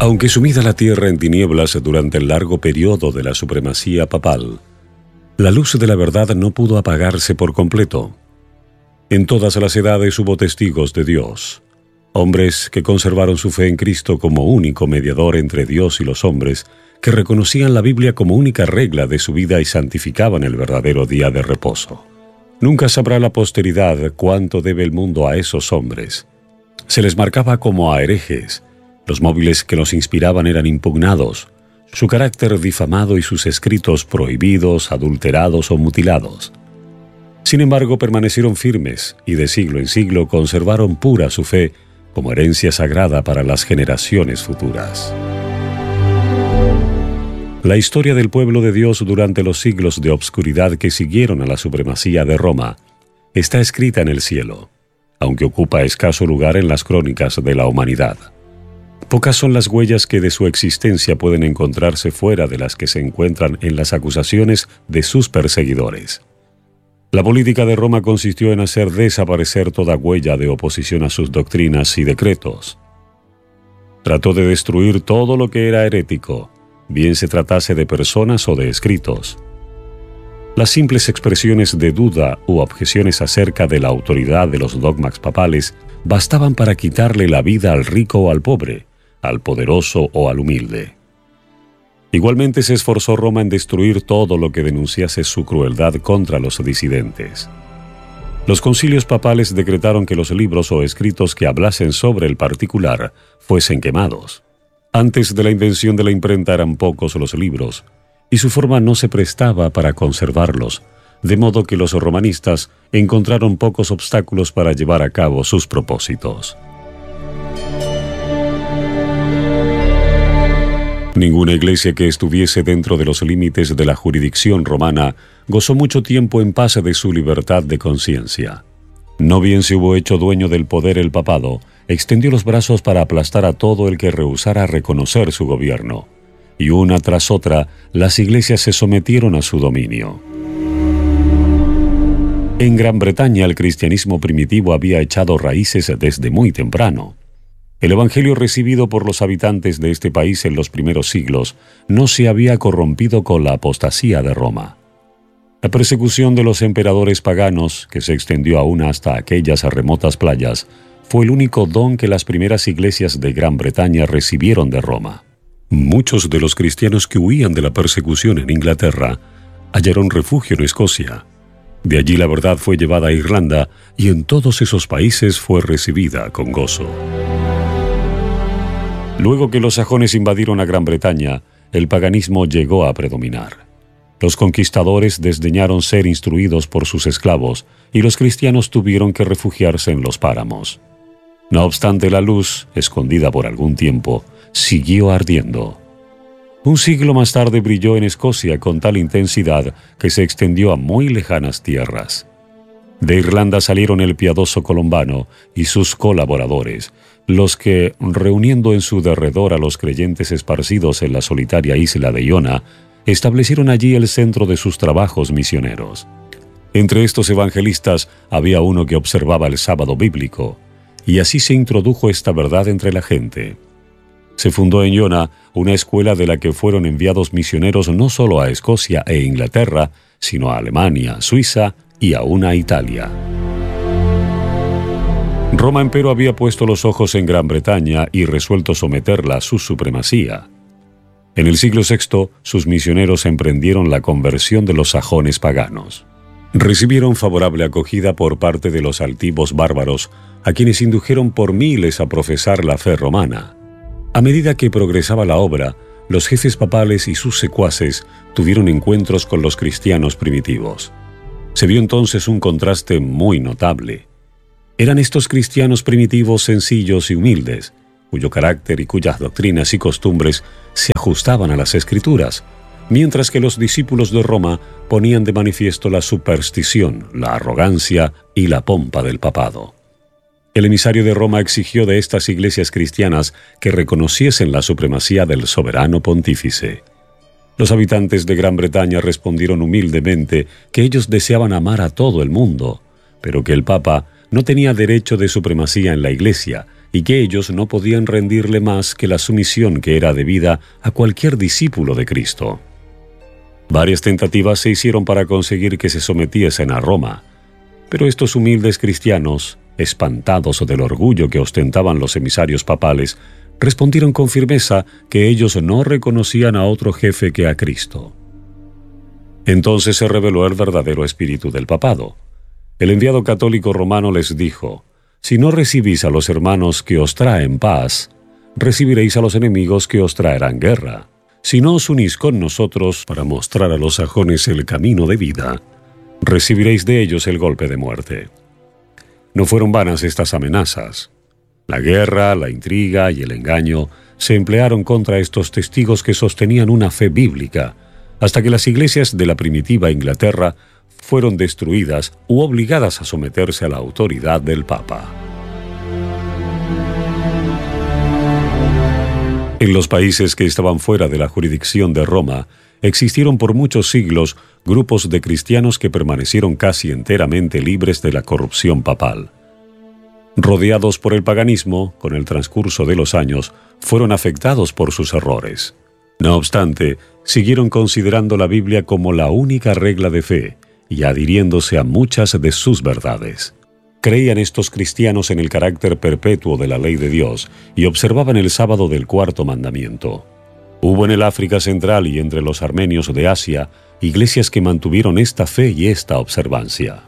Aunque sumida la tierra en tinieblas durante el largo periodo de la supremacía papal, la luz de la verdad no pudo apagarse por completo. En todas las edades hubo testigos de Dios, hombres que conservaron su fe en Cristo como único mediador entre Dios y los hombres, que reconocían la Biblia como única regla de su vida y santificaban el verdadero día de reposo. Nunca sabrá la posteridad cuánto debe el mundo a esos hombres. Se les marcaba como a herejes. Los móviles que los inspiraban eran impugnados, su carácter difamado y sus escritos prohibidos, adulterados o mutilados. Sin embargo, permanecieron firmes y de siglo en siglo conservaron pura su fe como herencia sagrada para las generaciones futuras. La historia del pueblo de Dios durante los siglos de obscuridad que siguieron a la supremacía de Roma está escrita en el cielo, aunque ocupa escaso lugar en las crónicas de la humanidad. Pocas son las huellas que de su existencia pueden encontrarse fuera de las que se encuentran en las acusaciones de sus perseguidores. La política de Roma consistió en hacer desaparecer toda huella de oposición a sus doctrinas y decretos. Trató de destruir todo lo que era herético, bien se tratase de personas o de escritos. Las simples expresiones de duda u objeciones acerca de la autoridad de los dogmas papales bastaban para quitarle la vida al rico o al pobre, al poderoso o al humilde. Igualmente se esforzó Roma en destruir todo lo que denunciase su crueldad contra los disidentes. Los concilios papales decretaron que los libros o escritos que hablasen sobre el particular fuesen quemados. Antes de la invención de la imprenta eran pocos los libros, y su forma no se prestaba para conservarlos, de modo que los romanistas encontraron pocos obstáculos para llevar a cabo sus propósitos. Ninguna iglesia que estuviese dentro de los límites de la jurisdicción romana gozó mucho tiempo en paz de su libertad de conciencia. No bien se hubo hecho dueño del poder el papado, extendió los brazos para aplastar a todo el que rehusara reconocer su gobierno, y una tras otra las iglesias se sometieron a su dominio. En Gran Bretaña el cristianismo primitivo había echado raíces desde muy temprano. El evangelio recibido por los habitantes de este país en los primeros siglos no se había corrompido con la apostasía de Roma. La persecución de los emperadores paganos, que se extendió aún hasta aquellas remotas playas, fue el único don que las primeras iglesias de Gran Bretaña recibieron de Roma. Muchos de los cristianos que huían de la persecución en Inglaterra hallaron refugio en Escocia. De allí la verdad fue llevada a Irlanda y en todos esos países fue recibida con gozo. Luego que los sajones invadieron a Gran Bretaña, el paganismo llegó a predominar. Los conquistadores desdeñaron ser instruidos por sus esclavos y los cristianos tuvieron que refugiarse en los páramos. No obstante, la luz, escondida por algún tiempo, siguió ardiendo. Un siglo más tarde brilló en Escocia con tal intensidad que se extendió a muy lejanas tierras. De Irlanda salieron el piadoso Colombano y sus colaboradores, los que, reuniendo en su derredor a los creyentes esparcidos en la solitaria isla de Iona, establecieron allí el centro de sus trabajos misioneros. Entre estos evangelistas había uno que observaba el sábado bíblico, y así se introdujo esta verdad entre la gente. Se fundó en Iona una escuela de la que fueron enviados misioneros no solo a Escocia e Inglaterra, sino a Alemania, Suiza y aún a Italia. Roma, empero, había puesto los ojos en Gran Bretaña y resuelto someterla a su supremacía. En el siglo VI, sus misioneros emprendieron la conversión de los sajones paganos. Recibieron favorable acogida por parte de los altivos bárbaros, a quienes indujeron por miles a profesar la fe romana. A medida que progresaba la obra, los jefes papales y sus secuaces tuvieron encuentros con los cristianos primitivos. Se vio entonces un contraste muy notable. Eran estos cristianos primitivos sencillos y humildes, cuyo carácter y cuyas doctrinas y costumbres se ajustaban a las Escrituras, mientras que los discípulos de Roma ponían de manifiesto la superstición, la arrogancia y la pompa del papado. El emisario de Roma exigió de estas iglesias cristianas que reconociesen la supremacía del soberano pontífice. Los habitantes de Gran Bretaña respondieron humildemente que ellos deseaban amar a todo el mundo, pero que el Papa no tenía derecho de supremacía en la Iglesia, y que ellos no podían rendirle más que la sumisión que era debida a cualquier discípulo de Cristo. Varias tentativas se hicieron para conseguir que se sometiesen a Roma, pero estos humildes cristianos, espantados del orgullo que ostentaban los emisarios papales, respondieron con firmeza que ellos no reconocían a otro jefe que a Cristo. Entonces se reveló el verdadero espíritu del papado. El enviado católico romano les dijo: «Si no recibís a los hermanos que os traen paz, recibiréis a los enemigos que os traerán guerra. Si no os unís con nosotros para mostrar a los sajones el camino de vida, recibiréis de ellos el golpe de muerte». No fueron vanas estas amenazas. La guerra, la intriga y el engaño se emplearon contra estos testigos que sostenían una fe bíblica, hasta que las iglesias de la primitiva Inglaterra fueron destruidas u obligadas a someterse a la autoridad del Papa. En los países que estaban fuera de la jurisdicción de Roma, existieron por muchos siglos grupos de cristianos que permanecieron casi enteramente libres de la corrupción papal. Rodeados por el paganismo, con el transcurso de los años, fueron afectados por sus errores. No obstante, siguieron considerando la Biblia como la única regla de fe y adhiriéndose a muchas de sus verdades. Creían estos cristianos en el carácter perpetuo de la ley de Dios y observaban el sábado del cuarto mandamiento. Hubo en el África Central y entre los armenios de Asia iglesias que mantuvieron esta fe y esta observancia.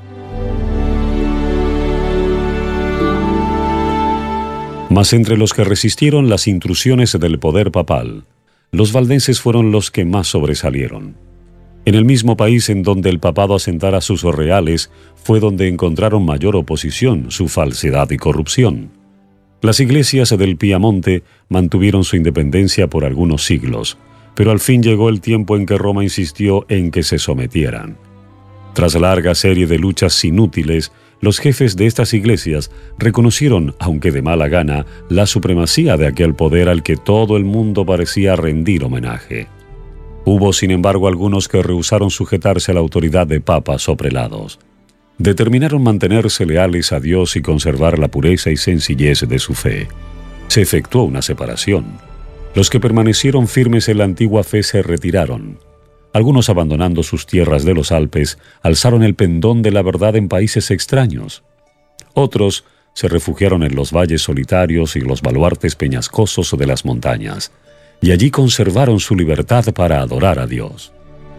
Mas entre los que resistieron las intrusiones del poder papal, los valdenses fueron los que más sobresalieron. En el mismo país en donde el papado asentara sus reales, fue donde encontraron mayor oposición, su falsedad y corrupción. Las iglesias del Piamonte mantuvieron su independencia por algunos siglos, pero al fin llegó el tiempo en que Roma insistió en que se sometieran. Tras larga serie de luchas inútiles, los jefes de estas iglesias reconocieron, aunque de mala gana, la supremacía de aquel poder al que todo el mundo parecía rendir homenaje. Hubo, sin embargo, algunos que rehusaron sujetarse a la autoridad de papas o prelados. Determinaron mantenerse leales a Dios y conservar la pureza y sencillez de su fe. Se efectuó una separación. Los que permanecieron firmes en la antigua fe se retiraron. Algunos, abandonando sus tierras de los Alpes, alzaron el pendón de la verdad en países extraños. Otros se refugiaron en los valles solitarios y los baluartes peñascosos de las montañas, y allí conservaron su libertad para adorar a Dios.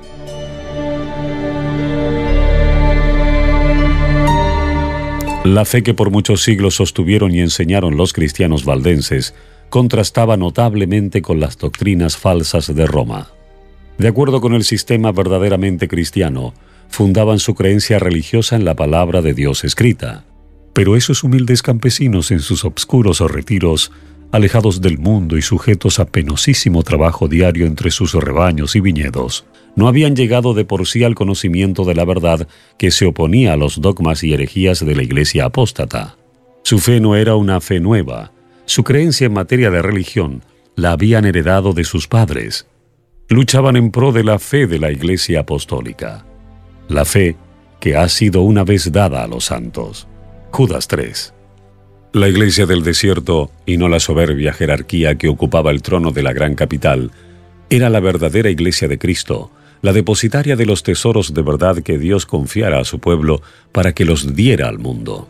La fe que por muchos siglos sostuvieron y enseñaron los cristianos valdenses contrastaba notablemente con las doctrinas falsas de Roma. De acuerdo con el sistema verdaderamente cristiano, fundaban su creencia religiosa en la palabra de Dios escrita. Pero esos humildes campesinos en sus obscuros retiros, alejados del mundo y sujetos a penosísimo trabajo diario entre sus rebaños y viñedos, no habían llegado de por sí al conocimiento de la verdad que se oponía a los dogmas y herejías de la Iglesia apóstata. Su fe no era una fe nueva. Su creencia en materia de religión la habían heredado de sus padres. Luchaban en pro de la fe de la Iglesia apostólica, la fe que ha sido una vez dada a los santos. Judas 3. La Iglesia del desierto, y no la soberbia jerarquía que ocupaba el trono de la gran capital, era la verdadera Iglesia de Cristo, la depositaria de los tesoros de verdad que Dios confiara a su pueblo para que los diera al mundo.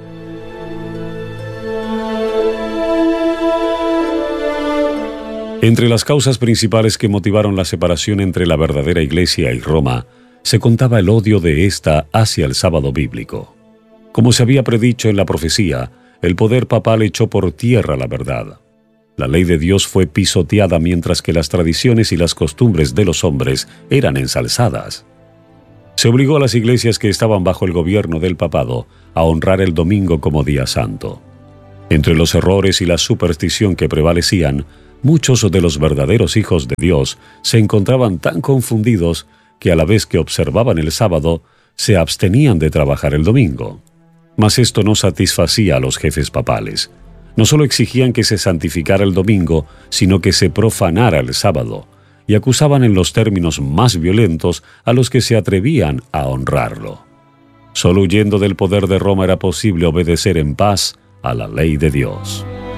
Entre las causas principales que motivaron la separación entre la verdadera Iglesia y Roma, se contaba el odio de ésta hacia el sábado bíblico. Como se había predicho en la profecía, el poder papal echó por tierra la verdad. La ley de Dios fue pisoteada mientras que las tradiciones y las costumbres de los hombres eran ensalzadas. Se obligó a las iglesias que estaban bajo el gobierno del papado a honrar el domingo como día santo. Entre los errores y la superstición que prevalecían, muchos de los verdaderos hijos de Dios se encontraban tan confundidos que a la vez que observaban el sábado, se abstenían de trabajar el domingo. Mas esto no satisfacía a los jefes papales. No solo exigían que se santificara el domingo, sino que se profanara el sábado, y acusaban en los términos más violentos a los que se atrevían a honrarlo. Solo huyendo del poder de Roma era posible obedecer en paz a la ley de Dios.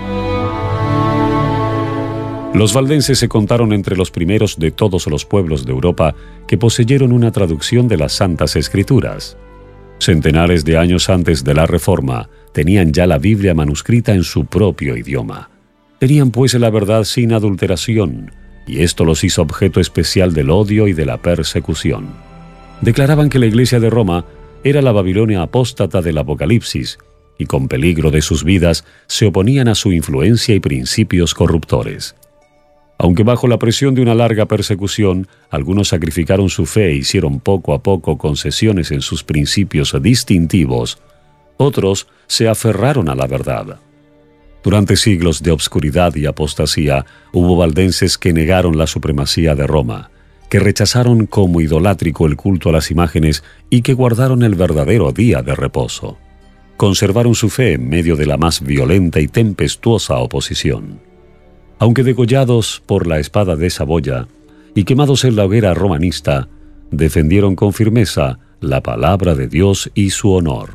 Los valdenses se contaron entre los primeros de todos los pueblos de Europa que poseyeron una traducción de las Santas Escrituras. Centenares de años antes de la Reforma, tenían ya la Biblia manuscrita en su propio idioma. Tenían pues la verdad sin adulteración, y esto los hizo objeto especial del odio y de la persecución. Declaraban que la Iglesia de Roma era la Babilonia apóstata del Apocalipsis, y con peligro de sus vidas se oponían a su influencia y principios corruptores. Aunque bajo la presión de una larga persecución, algunos sacrificaron su fe e hicieron poco a poco concesiones en sus principios distintivos, otros se aferraron a la verdad. Durante siglos de obscuridad y apostasía, hubo valdenses que negaron la supremacía de Roma, que rechazaron como idolátrico el culto a las imágenes y que guardaron el verdadero día de reposo. Conservaron su fe en medio de la más violenta y tempestuosa oposición. Aunque degollados por la espada de Saboya y quemados en la hoguera romanista, defendieron con firmeza la palabra de Dios y su honor.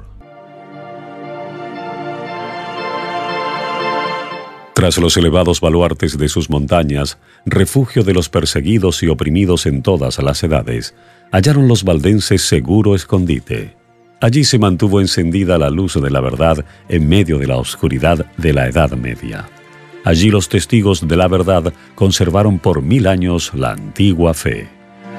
Tras los elevados baluartes de sus montañas, refugio de los perseguidos y oprimidos en todas las edades, hallaron los valdenses seguro escondite. Allí se mantuvo encendida la luz de la verdad en medio de la oscuridad de la Edad Media. Allí los testigos de la verdad conservaron por 1000 años la antigua fe.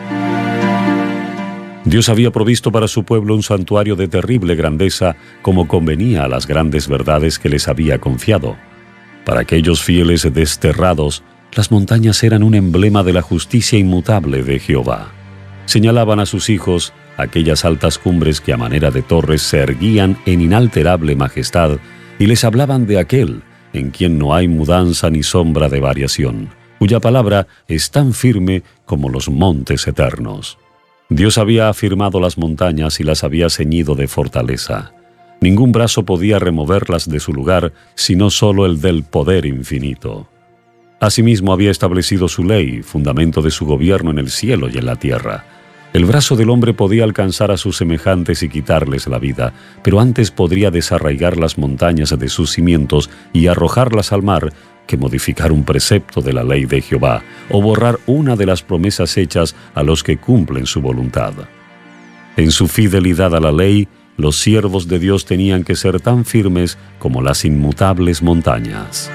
Dios había provisto para su pueblo un santuario de terrible grandeza, como convenía a las grandes verdades que les había confiado. Para aquellos fieles desterrados, las montañas eran un emblema de la justicia inmutable de Jehová. Señalaban a sus hijos aquellas altas cumbres que a manera de torres se erguían en inalterable majestad y les hablaban de aquel en quien no hay mudanza ni sombra de variación, cuya palabra es tan firme como los montes eternos. Dios había afirmado las montañas y las había ceñido de fortaleza. Ningún brazo podía removerlas de su lugar, sino solo el del poder infinito. Asimismo había establecido su ley, fundamento de su gobierno en el cielo y en la tierra. El brazo del hombre podía alcanzar a sus semejantes y quitarles la vida, pero antes podría desarraigar las montañas de sus cimientos y arrojarlas al mar que modificar un precepto de la ley de Jehová o borrar una de las promesas hechas a los que cumplen su voluntad. En su fidelidad a la ley, los siervos de Dios tenían que ser tan firmes como las inmutables montañas.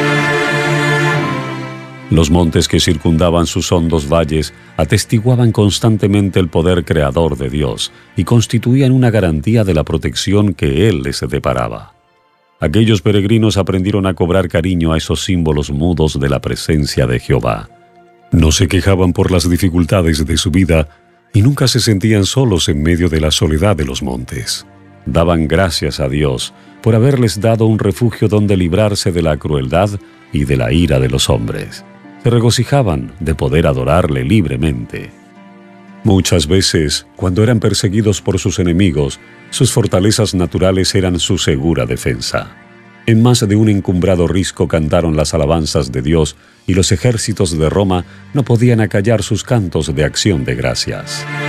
Los montes que circundaban sus hondos valles atestiguaban constantemente el poder creador de Dios y constituían una garantía de la protección que Él les deparaba. Aquellos peregrinos aprendieron a cobrar cariño a esos símbolos mudos de la presencia de Jehová. No se quejaban por las dificultades de su vida y nunca se sentían solos en medio de la soledad de los montes. Daban gracias a Dios por haberles dado un refugio donde librarse de la crueldad y de la ira de los hombres. Se regocijaban de poder adorarle libremente. Muchas veces, cuando eran perseguidos por sus enemigos, sus fortalezas naturales eran su segura defensa. En más de un encumbrado risco cantaron las alabanzas de Dios y los ejércitos de Roma no podían acallar sus cantos de acción de gracias.